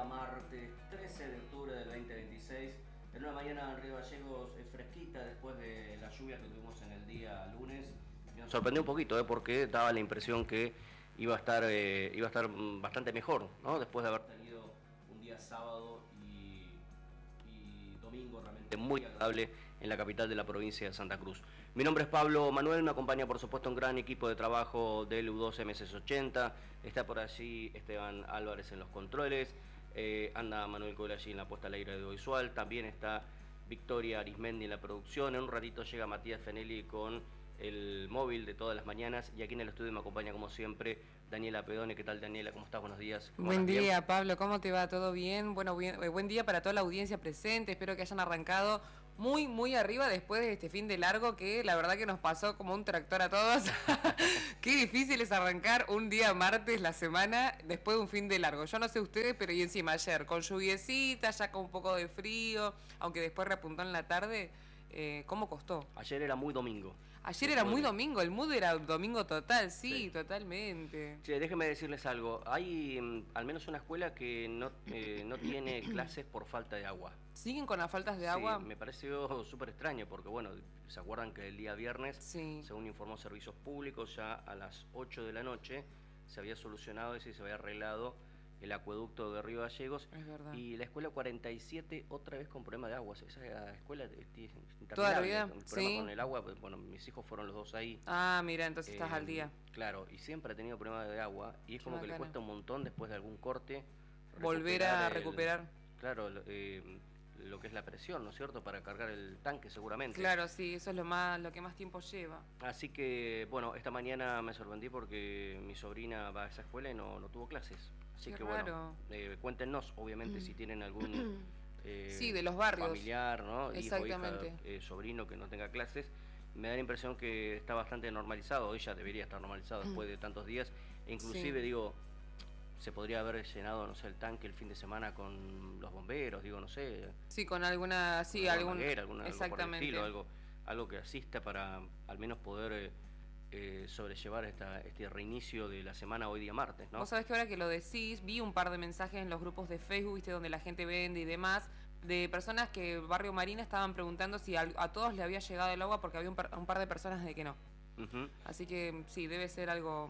martes 13 de octubre del 2026. En una mañana en Río Gallegos fresquita después de la lluvia que tuvimos en el día lunes. Me sorprendió un poquito, porque daba la impresión que iba a estar bastante mejor, ¿no? Después de haber tenido un día sábado y domingo realmente muy agradable en la capital de la provincia de Santa Cruz. Mi nombre es Pablo Manuel, me acompaña por supuesto un gran equipo de trabajo del U2 MS80, está por allí Esteban Álvarez en los controles, anda Manuel Cole allí en la puesta al aire audiovisual, también está Victoria Arismendi en la producción, en un ratito llega Matías Fenelli con el móvil de todas las mañanas, y aquí en el estudio me acompaña como siempre Daniela Pedone. ¿Qué tal, Daniela? ¿Cómo estás? Buenos días. Buen día, Pablo, ¿cómo te va? ¿Todo bien? Bueno, buen día para toda la audiencia presente, espero que hayan arrancado muy arriba después de este fin de largo que la verdad que nos pasó como un tractor a todos. Qué difícil es arrancar un día martes la semana después de un fin de largo. Yo no sé ustedes, pero y encima ayer con lluviecita, ya con un poco de frío, aunque después repuntó en la tarde. ¿Cómo costó? Ayer era muy domingo. Ayer era muy domingo, el mood era domingo total, sí. Totalmente. Che, déjenme decirles algo, hay al menos una escuela que no tiene clases por falta de agua. ¿Siguen con las faltas de agua? Me pareció súper extraño porque, bueno, se acuerdan que el día viernes, según informó Servicios Públicos, ya a las 8 de la noche se había solucionado y se había arreglado el acueducto de Río Gallegos. Es verdad. Y la escuela 47 otra vez con problema de agua. Esa escuela ¿toda la vida? El problema con el agua, bueno, mis hijos fueron los dos ahí. Ah, mira, entonces estás al día. Claro, y siempre ha tenido problemas de agua, y es como que le cuesta un montón después de algún corte volver a recuperar. Claro, lo que es la presión, ¿no es cierto?, para cargar el tanque seguramente. Claro, sí, eso es lo que más tiempo lleva. Así que, bueno, esta mañana me sorprendí porque mi sobrina va a esa escuela y no tuvo clases. Así Qué que raro. Bueno, cuéntenos, obviamente, si tienen algún sí, de los barrios, familiar, ¿no?, exactamente, hijo, hija, sobrino que no tenga clases. Me da la impresión que está bastante normalizado, ella debería estar normalizado después de tantos días, e inclusive, digo, se podría haber llenado, no sé, el tanque el fin de semana con los bomberos, digo, no sé. Sí, con alguna, sí, algún manguera, exactamente, algo por el estilo, algo que asista para al menos poder sobrellevar este reinicio de la semana hoy día martes, ¿no? Vos sabés que ahora que lo decís, vi un par de mensajes en los grupos de Facebook, ¿viste?, donde la gente vende y demás, de personas que Barrio Marina estaban preguntando si a todos le había llegado el agua, porque había un par de personas de que no. Así que sí, debe ser algo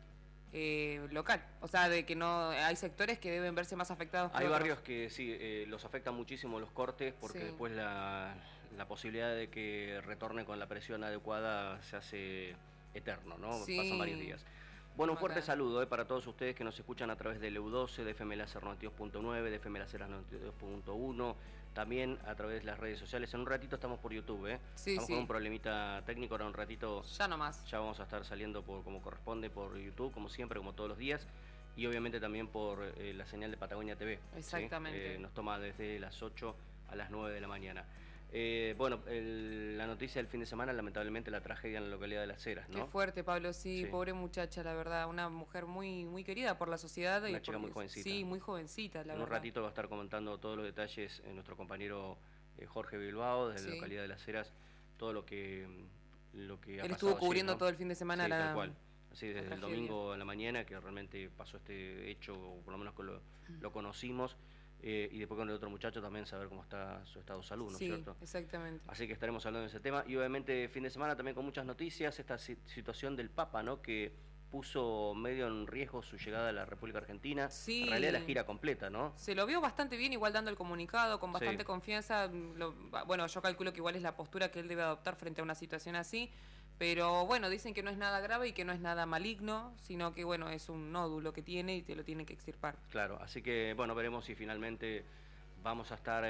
local, o sea, de que no hay sectores que deben verse más afectados. Hay barrios que sí, los afectan muchísimo los cortes, porque después la posibilidad de que retorne con la presión adecuada se hace eterno, ¿no? Pasan varios días. Bueno, un fuerte saludo para todos ustedes que nos escuchan a través del EU12, de FM Láser 92.9, de FM Láser 92.1, también a través de las redes sociales. En un ratito estamos por YouTube, estamos con un problemita técnico, ahora un ratito ya vamos a estar saliendo como corresponde por YouTube, como siempre, como todos los días, y obviamente también por la señal de Patagonia TV. Exactamente. Nos toma desde las 8 a las 9 de la mañana. Bueno, la noticia del fin de semana, lamentablemente, la tragedia en la localidad de Las Heras, ¿no? Qué fuerte, Pablo, sí, pobre muchacha, la verdad, una mujer muy querida por la sociedad. Una chica muy jovencita. Sí, muy jovencita, la verdad. En un ratito va a estar comentando todos los detalles nuestro compañero Jorge Bilbao, desde la localidad de Las Heras, todo lo que ha pasado. Él estuvo cubriendo todo el fin de semana tal cual. Así, desde el domingo a la mañana, que realmente pasó este hecho, o por lo menos que lo conocimos. Y después con el otro muchacho también saber cómo está su estado de salud, ¿no es cierto? Sí, exactamente. Así que estaremos hablando de ese tema, y obviamente fin de semana también con muchas noticias, esta situación del Papa, ¿no?, que puso medio en riesgo su llegada a la República Argentina, en realidad la gira completa, ¿no? Se lo vio bastante bien, igual dando el comunicado, con bastante confianza. Bueno, yo calculo que igual es la postura que él debe adoptar frente a una situación así. Pero bueno, dicen que no es nada grave y que no es nada maligno, sino que bueno, es un nódulo que tiene y te lo tiene que extirpar. Claro, así que bueno, veremos si finalmente vamos a estar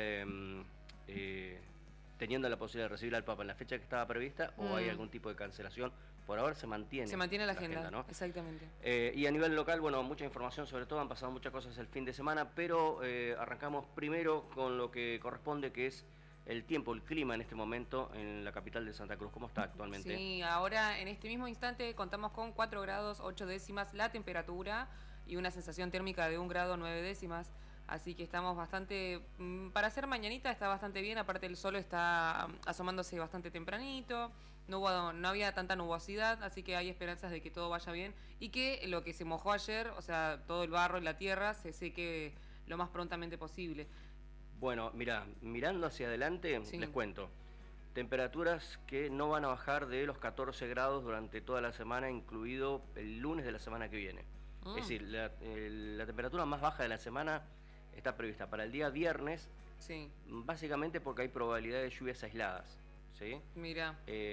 teniendo la posibilidad de recibir al Papa en la fecha que estaba prevista, o hay algún tipo de cancelación. Por ahora se mantiene la agenda, ¿no? Exactamente. Y a nivel local, bueno, mucha información sobre todo, han pasado muchas cosas el fin de semana, pero arrancamos primero con lo que corresponde, que es el tiempo, el clima en este momento en la capital de Santa Cruz. ¿Cómo está actualmente? Sí, ahora en este mismo instante contamos con 4 grados 8 décimas la temperatura y una sensación térmica de 1 grado 9 décimas. Así que estamos bastante, para hacer mañanita está bastante bien, aparte el sol está asomándose bastante tempranito, no había tanta nubosidad, así que hay esperanzas de que todo vaya bien y que lo que se mojó ayer, o sea, todo el barro y la tierra se seque lo más prontamente posible. Bueno, mirando hacia adelante, Sí. les cuento. Temperaturas que no van a bajar de los 14 grados durante toda la semana, incluido el lunes de la semana que viene. Es decir, la temperatura más baja de la semana está prevista para el día viernes, Sí, básicamente porque hay probabilidad de lluvias aisladas, ¿sí? mira.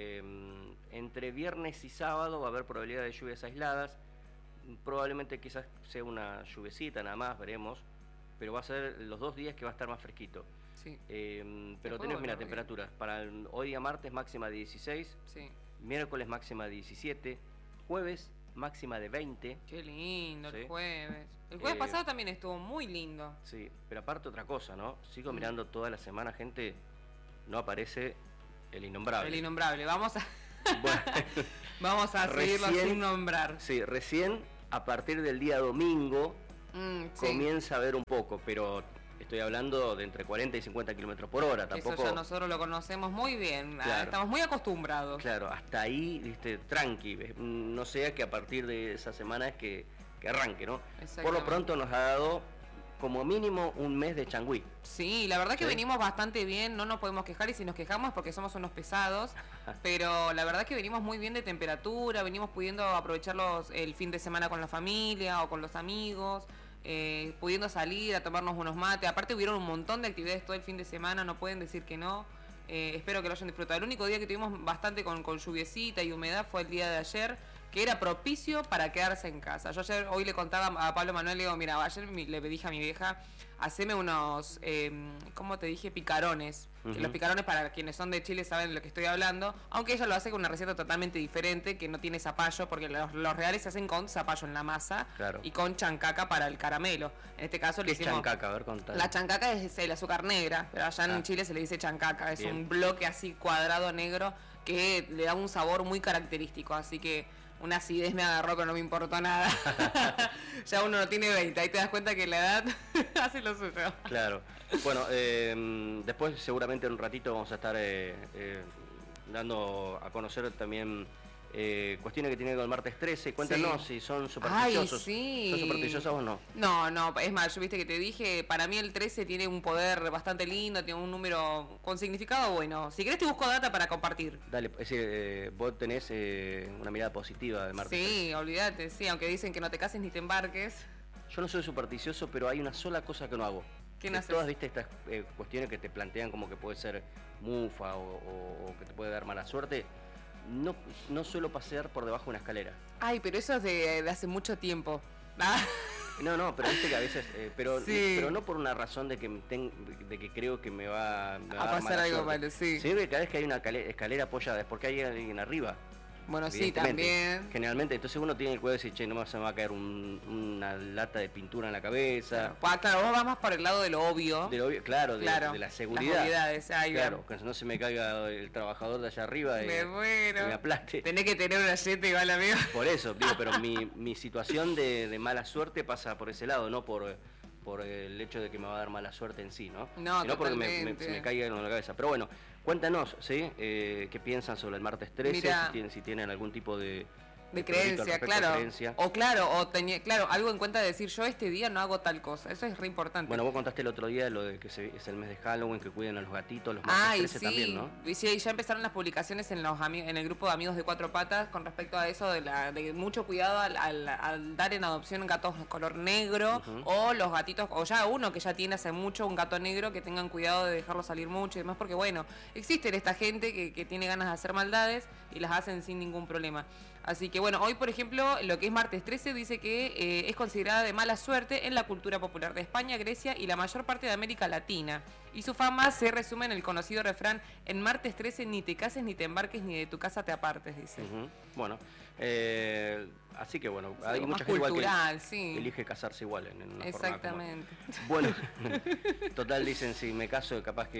Entre viernes y sábado va a haber probabilidad de lluvias aisladas, probablemente quizás sea una lluvecita nada más, veremos, pero va a ser los 2 días que va a estar más fresquito. Sí, Pero tenés, mira, temperaturas para hoy día martes máxima de 16, sí. miércoles máxima de 17, jueves máxima de 20. Qué lindo, Sí. el jueves. El jueves pasado también estuvo muy lindo. Sí, pero aparte otra cosa, ¿no? Sigo mirando toda la semana, gente, no aparece el innombrable. El innombrable. Vamos a, Bueno, vamos a seguirlo Recién- sin nombrar. sí, recién a partir del día domingo Sí. comienza a ver un poco, pero estoy hablando de entre 40 y 50 kilómetros por hora, Eso tampoco. ya nosotros lo conocemos muy bien. Claro. Estamos muy acostumbrados. Claro, hasta ahí, viste, tranqui. No sea que a partir de esa semana es que arranque, ¿no? Por lo Exactamente. pronto nos ha dado como mínimo un mes de changüí. Sí, la verdad que Sí. venimos bastante bien, no nos podemos quejar y si nos quejamos es porque somos unos pesados, pero la verdad que venimos muy bien de temperatura, venimos pudiendo aprovecharlos el fin de semana con la familia o con los amigos, pudiendo salir a tomarnos unos mates, aparte hubieron un montón de actividades todo el fin de semana, no pueden decir que no, espero que lo hayan disfrutado. El único día que tuvimos bastante con lluviecita y humedad fue el día de ayer, que era propicio para quedarse en casa. Yo hoy le contaba a Pablo Manuel, le digo, mira, ayer le dije a mi vieja, haceme unos, ¿cómo te dije? Picarones. Que los picarones, para quienes son de Chile, saben de lo que estoy hablando, aunque ella lo hace con una receta totalmente diferente, que no tiene zapallo, porque los reales se hacen con zapallo en la masa, Claro. y con chancaca para el caramelo. En este caso ¿Qué le es hicimos... chancaca? A ver, contá. La chancaca es el azúcar negra, pero allá en Chile se le dice chancaca, es Bien. un bloque así cuadrado negro que le da un sabor muy característico, así que una acidez me agarró pero no me importó nada. Ya uno no tiene 20, ahí te das cuenta que la edad hace lo suyo. Claro. Bueno, después seguramente en un ratito vamos a estar dando a conocer también cuestiones que tienen con el martes 13. Cuéntanos si son supersticiosos. sí. ¿Son supersticiosos o no? No, es más, yo viste que te dije, para mí el 13 tiene un poder bastante lindo, tiene un número con significado bueno. Si querés te busco data para compartir. Dale, es decir, vos tenés una mirada positiva del martes 13. Sí, olvídate, sí, aunque dicen que no te cases ni te embarques. Yo no soy supersticioso, pero hay una sola cosa que no hago. ¿Qué no Que haces? todas, viste, estas cuestiones que te plantean como que puede ser mufa o que te puede dar mala suerte, no suelo pasear por debajo de una escalera. Ay, pero eso es de hace mucho tiempo. Ah, No, pero viste que a veces, pero Sí. no por una razón de que creo que me va a dar pasar mala algo suerte. malo, sí. Se ve que cada vez que hay una escalera apoyada es porque hay alguien arriba. bueno, sí, Evidentemente. también. Generalmente, entonces uno tiene el cuidado de decir, che, no se me va a caer una lata de pintura en la cabeza. Claro, vos vas más por el lado de lo obvio. De lo obvio, claro, Claro, de la las seguridad. obviedades, ahí va. Claro, que no se me caiga el trabajador de allá arriba y Me muero. me aplaste. Tenés que tener una yeta igual, amigo. Por eso, digo, pero mi situación de mala suerte pasa por ese lado, no por el hecho de que me va a dar mala suerte en sí, ¿no? No, sino porque totalmente. se me caiga en la cabeza. Pero bueno, cuéntanos, ¿sí? ¿Qué piensan sobre el martes 13? Mira. Si tienen algún tipo de De proyecto al creencia, respecto, claro. creencia. Claro, algo en cuenta de decir, yo este día no hago tal cosa. Eso es re importante. Bueno, vos contaste el otro día lo de que es el mes de Halloween, que cuiden a los gatitos, los martes Ay, 13 sí. también, ¿no? Y sí, ya empezaron las publicaciones en el grupo de amigos de Cuatro Patas con respecto a eso de mucho cuidado al dar en adopción gatos de color negro o los gatitos, o ya uno que ya tiene hace mucho un gato negro, que tengan cuidado de dejarlo salir mucho y demás, porque bueno, existen esta gente que tiene ganas de hacer maldades y las hacen sin ningún problema. Así que bueno, hoy por ejemplo, lo que es martes 13 dice que es considerada de mala suerte en la cultura popular de España, Grecia y la mayor parte de América Latina. Y su fama se resume en el conocido refrán, en martes 13 ni te cases ni te embarques ni de tu casa te apartes, dice. Bueno, así que bueno, Sí, hay más mucha gente igual cultural, que sí. elige casarse igual en una Exactamente. forma como... Bueno, total dicen, si me caso capaz que